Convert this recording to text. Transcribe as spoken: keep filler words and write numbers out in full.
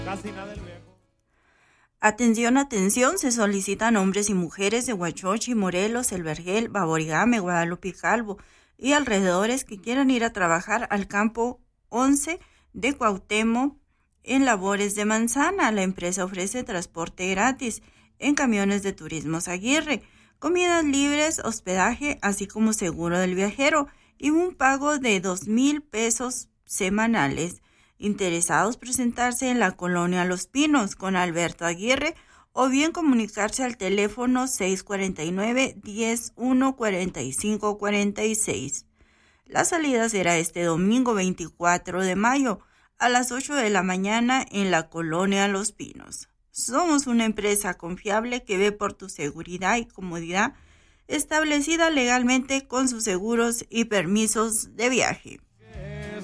Casi nada el viejo. Atención, atención, se solicitan hombres y mujeres de Huachochi, Morelos, El Vergel, Baborigame, Guadalupe y Calvo y alrededores que quieran ir a trabajar al campo once de Cuauhtémoc en labores de manzana. La empresa ofrece transporte gratis en camiones de Turismos Aguirre, comidas libres, hospedaje, así como seguro del viajero y un pago de dos mil pesos semanales. Interesados presentarse en la colonia Los Pinos con Alberto Aguirre o bien comunicarse al teléfono seis cuatro nueve, diez, uno, cuarenta y cinco cuarenta y seis. La salida será este domingo veinticuatro de mayo a las ocho de la mañana en la colonia Los Pinos. Somos una empresa confiable que ve por tu seguridad y comodidad, establecida legalmente con sus seguros y permisos de viaje.